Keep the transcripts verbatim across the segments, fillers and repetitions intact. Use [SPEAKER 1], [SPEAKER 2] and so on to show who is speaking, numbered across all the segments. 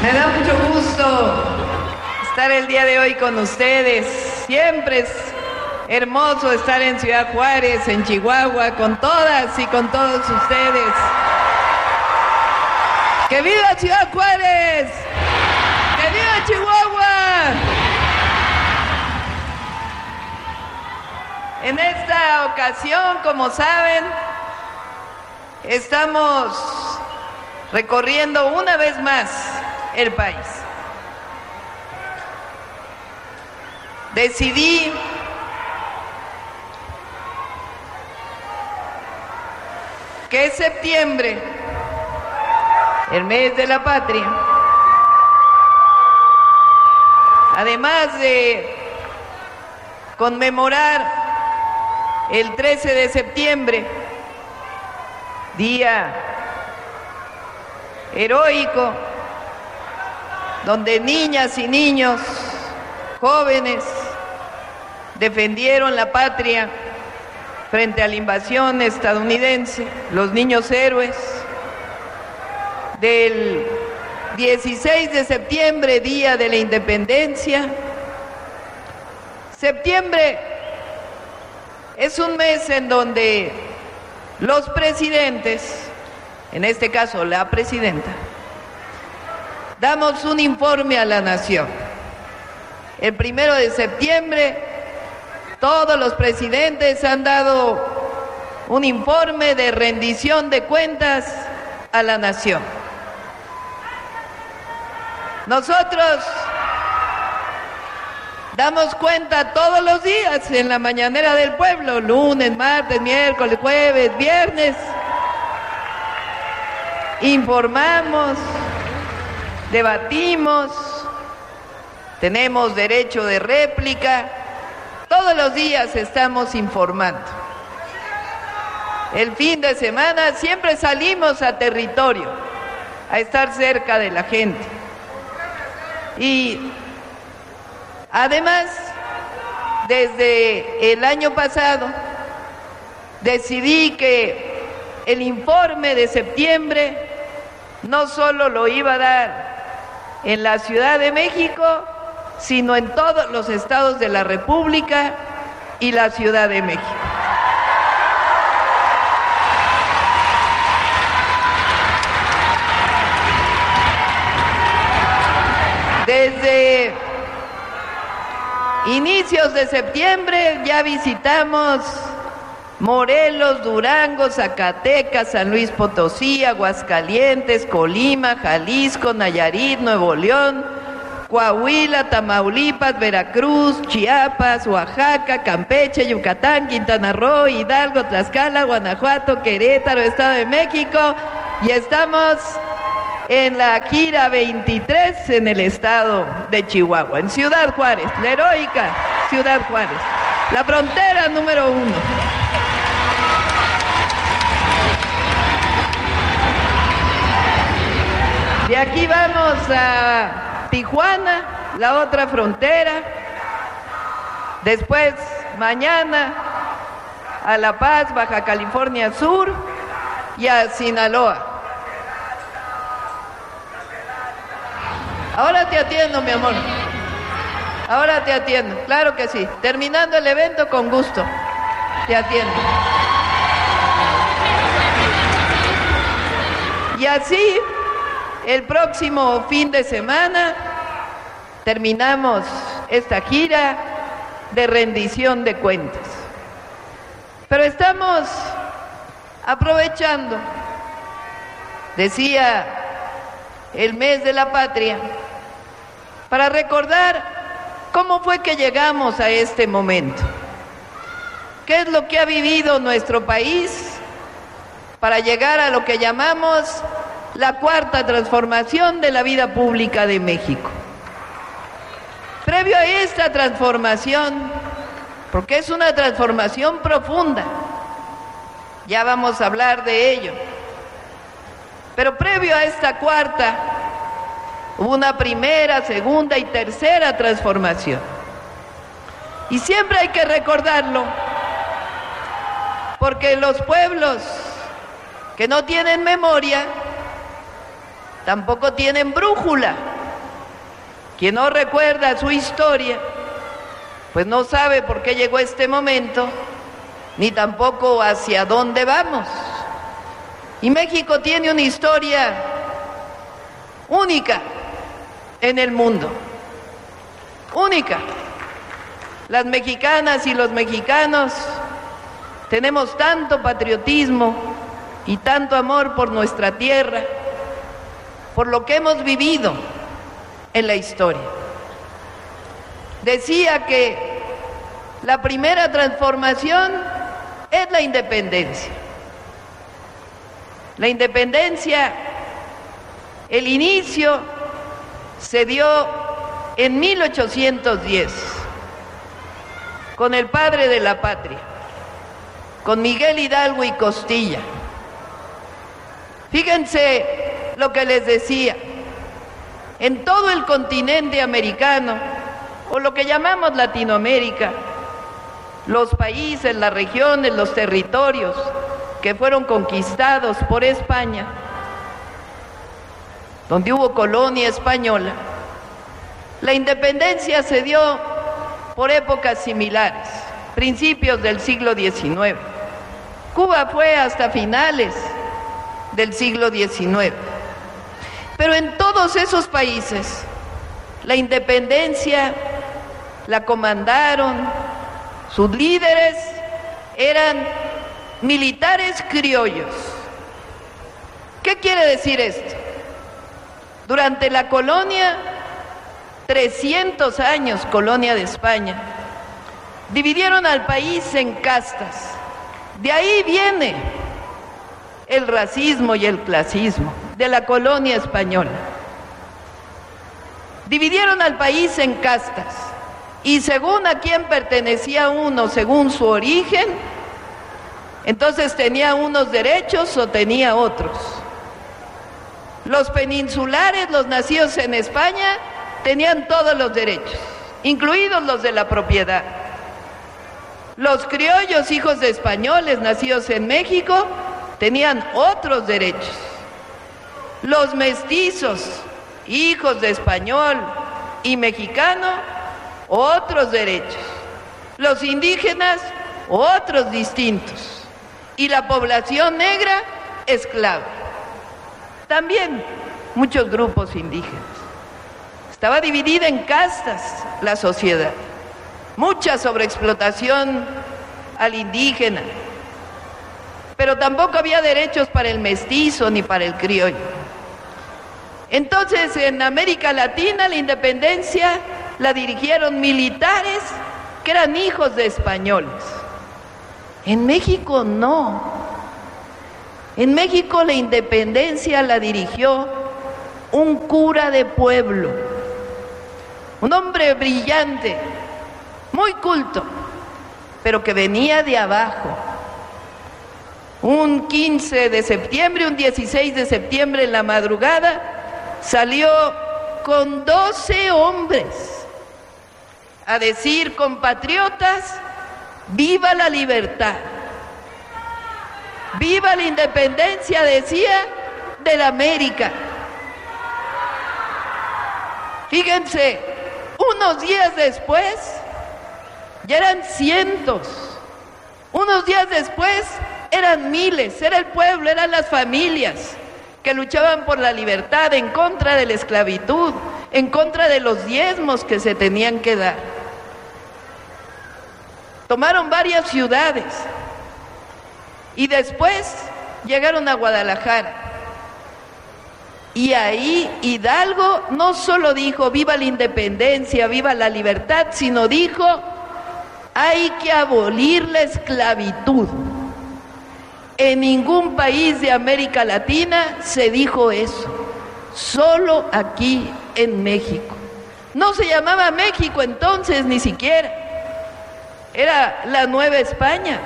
[SPEAKER 1] Me da mucho gusto estar el día de hoy con ustedes. Siempre es hermoso estar en Ciudad Juárez, en Chihuahua, con todas y con todos ustedes. ¡Que viva Ciudad Juárez! ¡Que viva Chihuahua! En esta ocasión, como saben, estamos recorriendo una vez más el país. Decidí que septiembre, el mes de la patria, además de conmemorar el trece de septiembre, día heroico, donde niñas y niños, jóvenes, defendieron la patria frente a la invasión estadounidense, los niños héroes, del dieciséis de septiembre, día de la independencia. Septiembre es un mes en donde los presidentes, en este caso la presidenta, damos un informe a la nación. El primero de septiembre, todos los presidentes han dado un informe de rendición de cuentas a la nación. Nosotros damos cuenta todos los días en la mañanera del pueblo, lunes, martes, miércoles, jueves, viernes. Informamos, debatimos, tenemos derecho de réplica, todos los días estamos informando. El fin de semana siempre salimos a territorio, a estar cerca de la gente. Y además, desde el año pasado, decidí que el informe de septiembre no solo lo iba a dar en la Ciudad de México, sino en todos los estados de la República y la Ciudad de México. Desde inicios de septiembre ya visitamos Morelos, Durango, Zacatecas, San Luis Potosí, Aguascalientes, Colima, Jalisco, Nayarit, Nuevo León, Coahuila, Tamaulipas, Veracruz, Chiapas, Oaxaca, Campeche, Yucatán, Quintana Roo, Hidalgo, Tlaxcala, Guanajuato, Querétaro, Estado de México, y estamos en la gira veintitrés en el estado de Chihuahua, en Ciudad Juárez, la heroica Ciudad Juárez, la frontera número uno. De aquí vamos a Tijuana, la otra frontera, después mañana a La Paz, Baja California Sur, y a Sinaloa. Ahora te atiendo, mi amor. Ahora te atiendo, claro que sí. Terminando el evento, con gusto, te atiendo. Y así, el próximo fin de semana, terminamos esta gira de rendición de cuentas. Pero estamos aprovechando, decía, el mes de la patria, para recordar cómo fue que llegamos a este momento, qué es lo que ha vivido nuestro país para llegar a lo que llamamos la cuarta transformación de la vida pública de México. Previo a esta transformación, porque es una transformación profunda, ya vamos a hablar de ello, pero previo a esta cuarta, hubo una primera, segunda y tercera transformación. Y siempre hay que recordarlo, porque los pueblos que no tienen memoria tampoco tienen brújula. Quien no recuerda su historia, pues no sabe por qué llegó este momento, ni tampoco hacia dónde vamos. Y México tiene una historia única en el mundo, única. Las mexicanas y los mexicanos tenemos tanto patriotismo y tanto amor por nuestra tierra, por lo que hemos vivido en la historia. Decía que la primera transformación es la independencia. La independencia, el inicio se dio en mil ochocientos diez, con el padre de la patria, con Miguel Hidalgo y Costilla. Fíjense lo que les decía, en todo el continente americano, o lo que llamamos Latinoamérica, los países, las regiones, los territorios que fueron conquistados por España, donde hubo colonia española, la independencia se dio por épocas similares, principios del siglo diecinueve. Cuba fue hasta finales del siglo diecinueve. Pero en todos esos países, la independencia la comandaron, sus líderes eran militares criollos. ¿Qué quiere decir esto? Durante la colonia, trescientos años colonia de España, dividieron al país en castas. De ahí viene el racismo y el clasismo de la colonia española. Dividieron al país en castas y según a quién pertenecía uno, según su origen, entonces tenía unos derechos o tenía otros. Los peninsulares, los nacidos en España, tenían todos los derechos, incluidos los de la propiedad. Los criollos, hijos de españoles nacidos en México, tenían otros derechos. Los mestizos, hijos de español y mexicano, otros derechos. Los indígenas, otros distintos. Y la población negra, esclava. También muchos grupos indígenas. Estaba dividida en castas la sociedad. Mucha sobreexplotación al indígena. Pero tampoco había derechos para el mestizo ni para el criollo. Entonces, en América Latina, la independencia la dirigieron militares que eran hijos de españoles. En México no. En México la independencia la dirigió un cura de pueblo, un hombre brillante, muy culto, pero que venía de abajo. Un quince de septiembre, un dieciséis de septiembre en la madrugada, salió con doce hombres a decir: compatriotas, ¡viva la libertad! ¡Viva la independencia!, decía, de la América. Fíjense, unos días después, ya eran cientos. Unos días después, eran miles, era el pueblo, eran las familias que luchaban por la libertad, en contra de la esclavitud, en contra de los diezmos que se tenían que dar. Tomaron varias ciudades y después llegaron a Guadalajara. Y ahí Hidalgo no solo dijo viva la independencia, viva la libertad, sino dijo hay que abolir la esclavitud. En ningún país de América Latina se dijo eso, solo aquí en México. No se llamaba México entonces ni siquiera, era la Nueva España.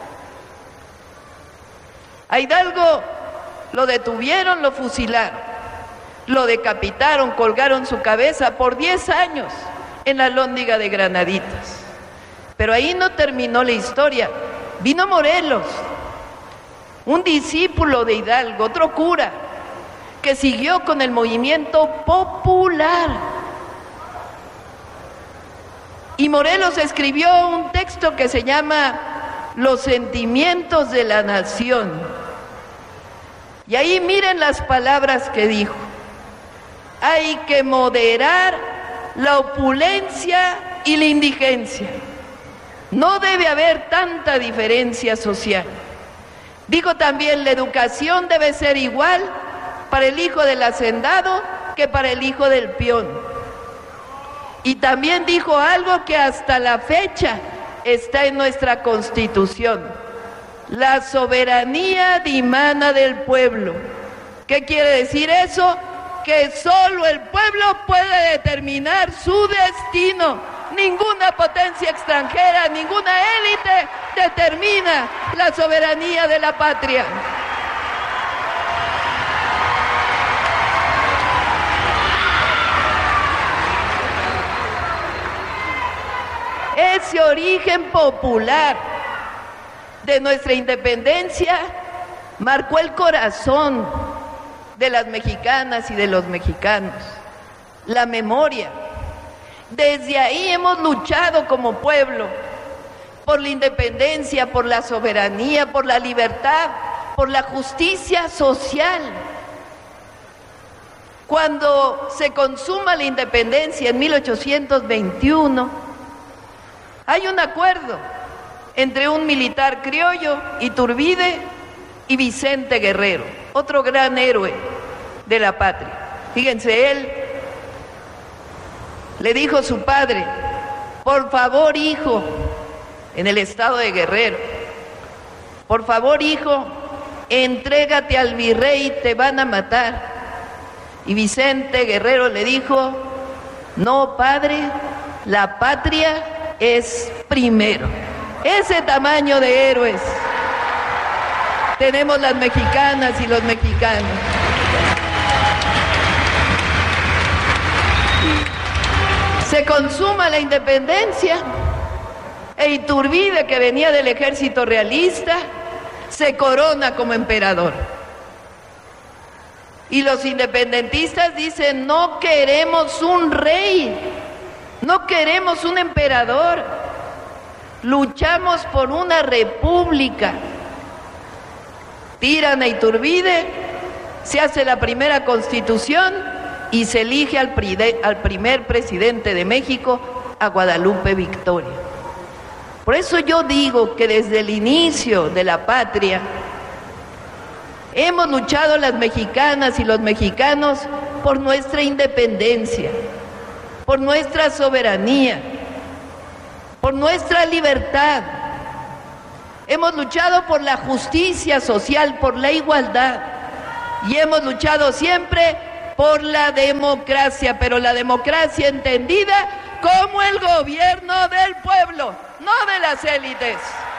[SPEAKER 1] A Hidalgo lo detuvieron, lo fusilaron, lo decapitaron, colgaron su cabeza por diez años en la Alhóndiga de Granaditas. Pero ahí no terminó la historia. Vino Morelos, un discípulo de Hidalgo, otro cura, que siguió con el movimiento popular. Y Morelos escribió un texto que se llama Los sentimientos de la nación. Y ahí miren las palabras que dijo. Hay que moderar la opulencia y la indigencia. No debe haber tanta diferencia social. Dijo también, la educación debe ser igual para el hijo del hacendado que para el hijo del peón. Y también dijo algo que hasta la fecha está en nuestra Constitución: la soberanía dimana del pueblo. ¿Qué quiere decir eso? Que solo el pueblo puede determinar su destino. Ninguna potencia extranjera, ninguna élite determina la soberanía de la patria. Ese origen popular de nuestra independencia marcó el corazón de las mexicanas y de los mexicanos, la memoria. Desde ahí hemos luchado como pueblo por la independencia, por la soberanía, por la libertad, por la justicia social. Cuando se consuma la independencia en mil ochocientos veintiuno, hay un acuerdo entre un militar criollo, Iturbide, y Vicente Guerrero, otro gran héroe de la patria. Fíjense, él le dijo a su padre: por favor, hijo, en el estado de Guerrero, por favor, hijo, entrégate al virrey, te van a matar. Y Vicente Guerrero le dijo: no, padre, la patria es primero. Ese tamaño de héroes tenemos las mexicanas y los mexicanos. Se consuma la independencia e Iturbide, que venía del ejército realista, se corona como emperador. Y los independentistas dicen: no queremos un rey, no queremos un emperador, luchamos por una república. Tiran a Iturbide, se hace la primera constitución y se elige al, al primer presidente de México, a Guadalupe Victoria. Por eso yo digo que desde el inicio de la patria hemos luchado las mexicanas y los mexicanos por nuestra independencia, por nuestra soberanía, por nuestra libertad. Hemos luchado por la justicia social, por la igualdad, y hemos luchado siempre por la democracia, pero la democracia entendida como el gobierno del pueblo, no de las élites.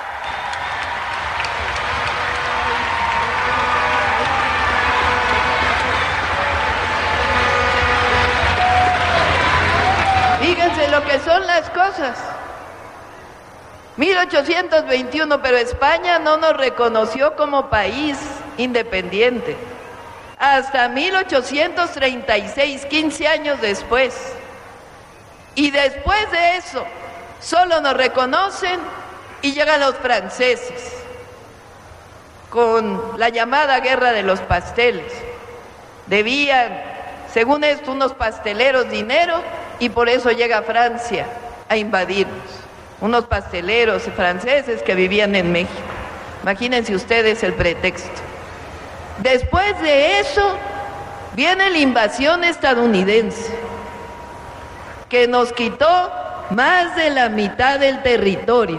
[SPEAKER 1] Fíjense lo que son las cosas. mil ochocientos veintiuno, pero España no nos reconoció como país independiente. Hasta mil ochocientos treinta y seis, quince años después. Y después de eso, solo nos reconocen y llegan los franceses con la llamada Guerra de los Pasteles. Debían, según esto, unos pasteleros dinero y por eso llega Francia a invadirnos. Unos pasteleros franceses que vivían en México. Imagínense ustedes el pretexto. Después de eso, viene la invasión estadounidense, que nos quitó más de la mitad del territorio.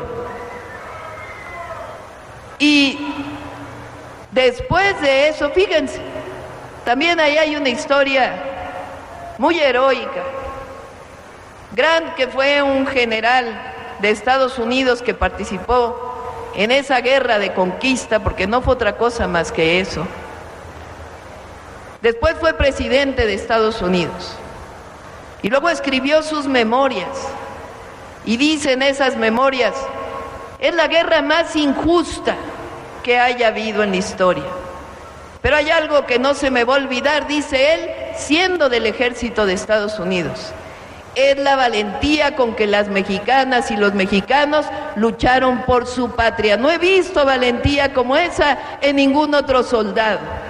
[SPEAKER 1] Y después de eso, fíjense, también ahí hay una historia muy heroica. Grant, que fue un general de Estados Unidos que participó en esa guerra de conquista, porque no fue otra cosa más que eso. Después fue presidente de Estados Unidos y luego escribió sus memorias, y dice en esas memorias: es la guerra más injusta que haya habido en la historia, pero hay algo que no se me va a olvidar, dice él, siendo del ejército de Estados Unidos: es la valentía con que las mexicanas y los mexicanos lucharon por su patria. No he visto valentía como esa en ningún otro soldado.